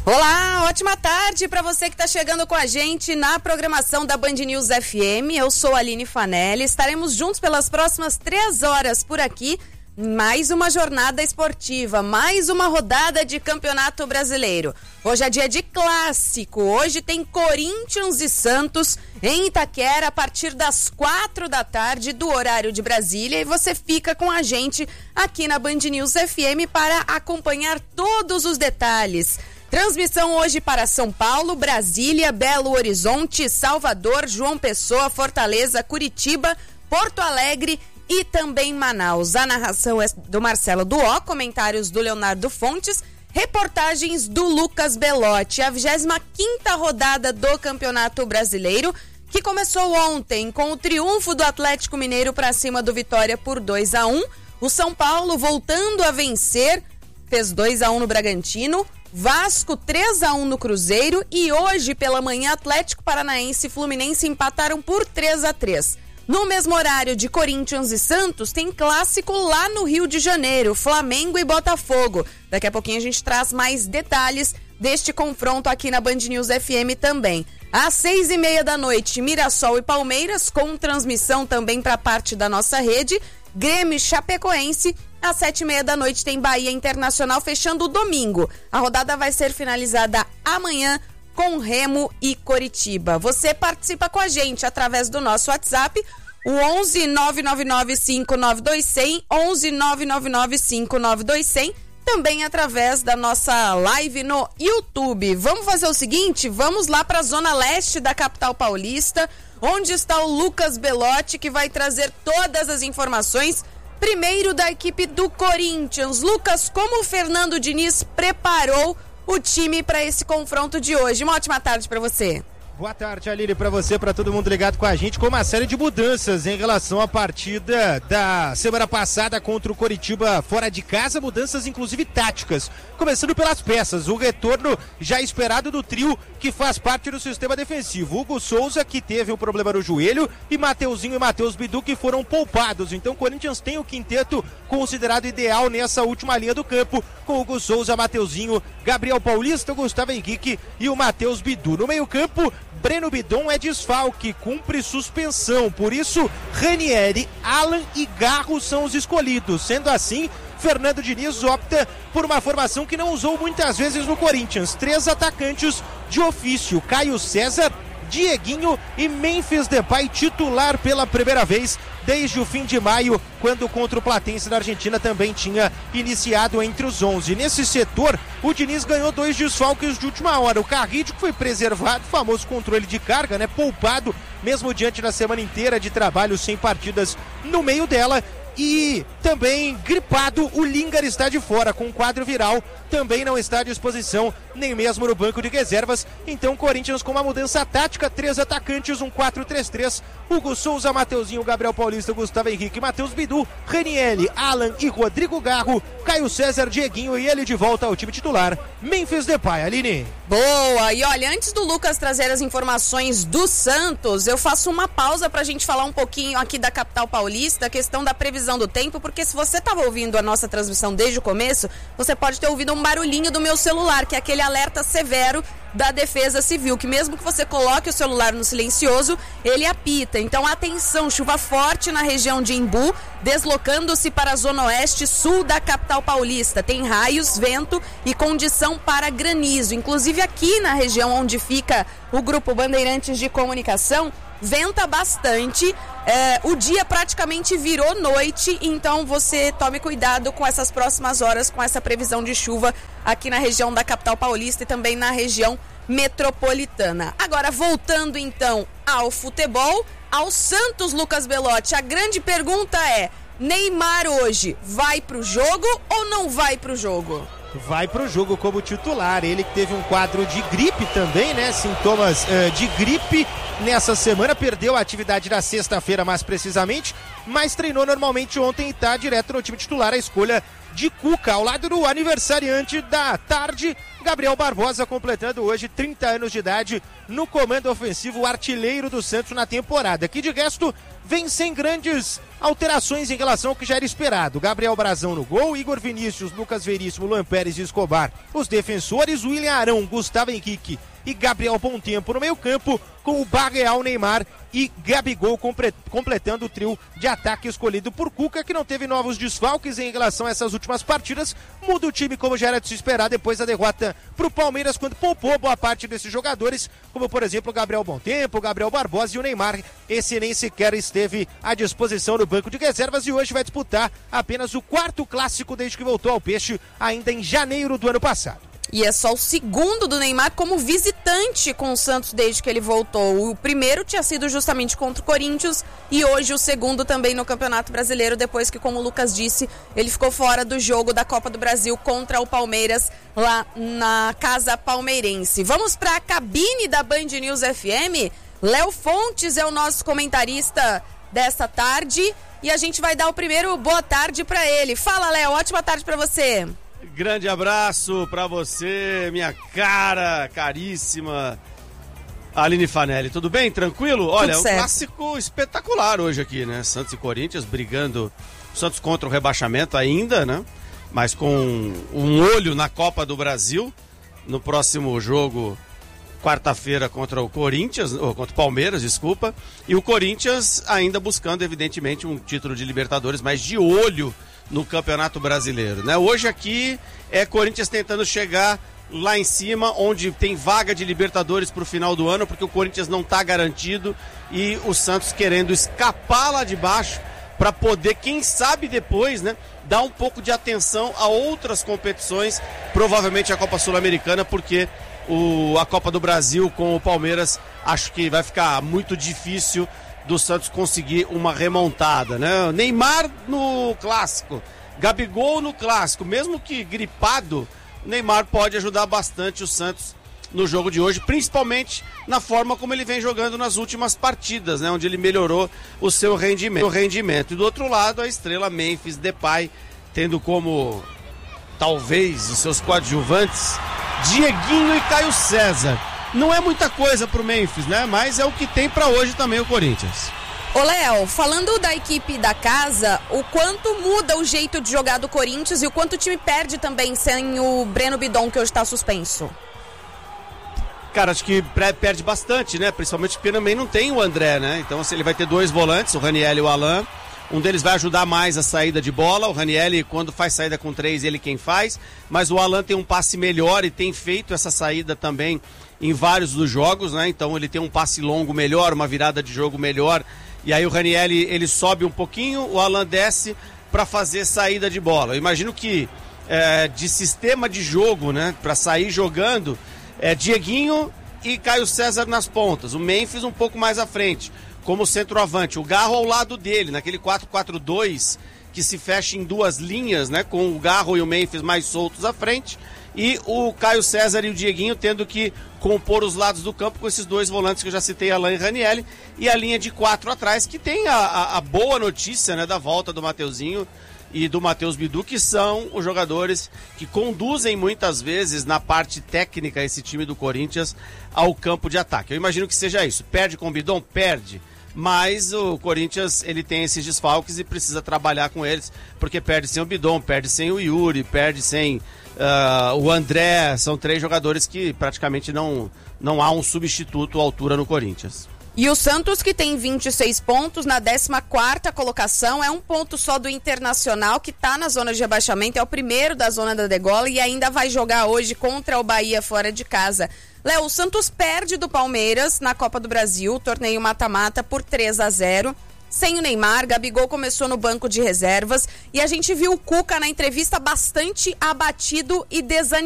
Olá, ótima tarde para você que está chegando com a gente na programação da Band News FM. Eu sou a Aline Fanelli, estaremos juntos pelas próximas 3 horas por aqui. Mais uma jornada esportiva, mais uma rodada de Campeonato Brasileiro. Hoje é dia de clássico, hoje tem Corinthians e Santos em Itaquera a partir das 4 da tarde do horário de Brasília, e você fica com a gente aqui na Band News FM para acompanhar todos os detalhes. Transmissão hoje para São Paulo, Brasília, Belo Horizonte, Salvador, João Pessoa, Fortaleza, Curitiba, Porto Alegre e também Manaus. A narração é do Marcelo Duó, comentários do Leonardo Fontes, reportagens do Lucas Belotti. A 25ª rodada do Campeonato Brasileiro, que começou ontem com o triunfo do Atlético Mineiro para cima do Vitória por 2-1. O São Paulo voltando a vencer, fez 2-1 no Bragantino. Vasco 3-1 no Cruzeiro, e hoje pela manhã Atlético Paranaense e Fluminense empataram por 3-3. No mesmo horário de Corinthians e Santos, tem clássico lá no Rio de Janeiro, Flamengo e Botafogo. Daqui a pouquinho a gente traz mais detalhes deste confronto aqui na Band News FM também. Às 6:30 da noite, Mirassol e Palmeiras, com transmissão também para parte da nossa rede. Grêmio e Chapecoense. Às 7:30 da noite tem Bahia Internacional, fechando o domingo. A rodada vai ser finalizada amanhã com Remo e Coritiba. Você participa com a gente através do nosso WhatsApp, o 11 999 59 100, 11 999 59 100, também através da nossa live no YouTube. Vamos fazer o seguinte, vamos lá para a zona leste da capital paulista, onde está o Lucas Belotti, que vai trazer todas as informações. Primeiro da equipe do Corinthians. Lucas, como o Fernando Diniz preparou o time para esse confronto de hoje? Uma ótima tarde para você. Boa tarde, Aline, para você, para todo mundo ligado com a gente, com uma série de mudanças em relação à partida da semana passada contra o Coritiba fora de casa, mudanças inclusive táticas, começando pelas peças, o retorno já esperado do trio que faz parte do sistema defensivo, Hugo Souza, que teve um problema no joelho, e Mateuzinho e Matheus Bidu, que foram poupados. Então o Corinthians tem o quinteto considerado ideal nessa última linha do campo, com Hugo Souza, Mateuzinho, Gabriel Paulista, Gustavo Henrique e o Matheus Bidu. No meio campo, Breno Bidon é desfalque, cumpre suspensão, por isso Ranieri, Alan e Garro são os escolhidos. Sendo assim, Fernando Diniz opta por uma formação que não usou muitas vezes no Corinthians. 3 atacantes de ofício, Caio César, Dieguinho e Memphis Depay, titular pela primeira vez desde o fim de maio, quando contra o Platense da Argentina também tinha iniciado entre os 11. Nesse setor, o Diniz ganhou 2 desfalques de última hora. O Carrillo, que foi preservado, famoso controle de carga, poupado, mesmo diante da semana inteira de trabalho sem partidas no meio dela. E também gripado, o Lingard está de fora com quadro viral, também não está à disposição, nem mesmo no banco de reservas. Então Corinthians com uma mudança tática, 3 atacantes, um 4-3-3, Hugo Souza, Mateuzinho, Gabriel Paulista, Gustavo Henrique, Matheus Bidu, Ranieri, Alan e Rodrigo Garro, Caio César, Dieguinho e ele de volta ao time titular, Memphis Depay. Aline. Boa, e olha, antes do Lucas trazer as informações do Santos, eu faço uma pausa pra gente falar um pouquinho aqui da capital paulista, a questão da previsão do tempo, porque se você estava ouvindo a nossa transmissão desde o começo, você pode ter ouvido um barulhinho do meu celular, que é aquele alerta severo da Defesa Civil, que mesmo que você coloque o celular no silencioso, ele apita. Então atenção, chuva forte na região de Embu, deslocando-se para a zona oeste sul da capital paulista. Tem raios, vento e condição para granizo. Inclusive aqui na região onde fica o Grupo Bandeirantes de Comunicação, venta bastante, o dia praticamente virou noite, então você tome cuidado com essas próximas horas, com essa previsão de chuva aqui na região da capital paulista e também na região metropolitana. Agora, voltando então ao futebol, ao Santos, Lucas Belotti, a grande pergunta é: Neymar hoje vai pro jogo ou não vai pro jogo? Vai pro jogo como titular, ele que teve um quadro de gripe também, sintomas de gripe nessa semana, perdeu a atividade na sexta-feira mais precisamente, mas treinou normalmente ontem e tá direto no time titular. A escolha de Cuca, ao lado do aniversariante da tarde, Gabriel Barbosa, completando hoje 30 anos de idade no comando ofensivo, o artilheiro do Santos na temporada, que de resto vem sem grandes alterações em relação ao que já era esperado. Gabriel Brazão no gol, Igor Vinícius, Lucas Veríssimo, Luan Pérez e Escobar, os defensores, William Arão, Gustavo Henrique e Gabriel Bom Tempo no meio campo, com o Barreal, Neymar e Gabigol completando o trio de ataque escolhido por Cuca, que não teve novos desfalques em relação a essas últimas partidas. Muda o time como já era de se esperar depois da derrota pro Palmeiras, quando poupou boa parte desses jogadores, como por exemplo o Gabriel Bom Tempo, o Gabriel Barbosa e o Neymar. Esse nem sequer esteve à disposição no banco de reservas e hoje vai disputar apenas o 4º clássico desde que voltou ao Peixe, ainda em janeiro do ano passado. E é só o segundo do Neymar como visitante com o Santos desde que ele voltou. O primeiro tinha sido justamente contra o Corinthians e hoje o segundo também no Campeonato Brasileiro, depois que, como o Lucas disse, ele ficou fora do jogo da Copa do Brasil contra o Palmeiras lá na Casa Palmeirense. Vamos para a cabine da Band News FM. Léo Fontes é o nosso comentarista desta tarde e a gente vai dar o primeiro boa tarde para ele. Fala, Léo, ótima tarde para você. Grande abraço pra você, minha caríssima Aline Fanelli. Tudo bem? Tranquilo? Olha, um clássico espetacular hoje aqui, né? Santos e Corinthians brigando, Santos contra o rebaixamento ainda, né? Mas com um olho na Copa do Brasil, no próximo jogo, quarta-feira contra o Corinthians, ou contra o Palmeiras, desculpa. E o Corinthians ainda buscando, evidentemente, um título de Libertadores, mas de olho no Campeonato Brasileiro, né? Hoje aqui é Corinthians tentando chegar lá em cima, onde tem vaga de Libertadores para o final do ano, porque o Corinthians não está garantido, e o Santos querendo escapar lá de baixo para poder, quem sabe depois, né, dar um pouco de atenção a outras competições, provavelmente a Copa Sul-Americana, porque a Copa do Brasil com o Palmeiras acho que vai ficar muito difícil do Santos conseguir uma remontada, né? Neymar no clássico, Gabigol no clássico, mesmo que gripado, Neymar pode ajudar bastante o Santos no jogo de hoje, principalmente na forma como ele vem jogando nas últimas partidas, né? Onde ele melhorou o seu rendimento. E do outro lado, a estrela Memphis Depay, tendo como talvez os seus coadjuvantes Dieguinho e Caio César. Não é muita coisa pro Memphis, né? Mas é o que tem pra hoje também o Corinthians. Ô Léo, falando da equipe da casa, o quanto muda o jeito de jogar do Corinthians e o quanto o time perde também sem o Breno Bidon, que hoje está suspenso? Cara, acho que perde bastante, né? Principalmente porque também não tem o André, né? Então assim, ele vai ter dois volantes, o Raniel e o Alan. Um deles vai ajudar mais a saída de bola. O Raniel, quando faz saída com 3, ele quem faz. Mas o Alan tem um passe melhor e tem feito essa saída também em vários dos jogos, né? Então ele tem um passe longo melhor, uma virada de jogo melhor. E aí o Raniel, ele sobe um pouquinho, o Alan desce para fazer saída de bola. Eu imagino que de sistema de jogo, né? Para sair jogando, Dieguinho e Caio César nas pontas. O Memphis um pouco mais à frente, como centroavante. O Garro ao lado dele, naquele 4-4-2 que se fecha em duas linhas, né? Com o Garro e o Memphis mais soltos à frente. E o Caio César e o Dieguinho tendo que compor os lados do campo com esses dois volantes que eu já citei, Alan e Raniel, e a linha de 4 atrás, que tem a boa notícia, né, da volta do Mateuzinho e do Matheus Bidu, que são os jogadores que conduzem muitas vezes na parte técnica esse time do Corinthians ao campo de ataque. Eu imagino que seja isso. Perde com o Bidon? Perde. Mas o Corinthians, ele tem esses desfalques e precisa trabalhar com eles, porque perde sem o Bidon, perde sem o Yuri, perde sem o André. São 3 jogadores que praticamente não há um substituto à altura no Corinthians. E o Santos, que tem 26 pontos na 14ª colocação, é um ponto só do Internacional, que está na zona de rebaixamento, é o primeiro da zona da degola e ainda vai jogar hoje contra o Bahia fora de casa. Léo, o Santos perde do Palmeiras na Copa do Brasil, torneio mata-mata, por 3-0. Sem o Neymar, Gabigol começou no banco de reservas e a gente viu o Cuca na entrevista bastante abatido e desanimado.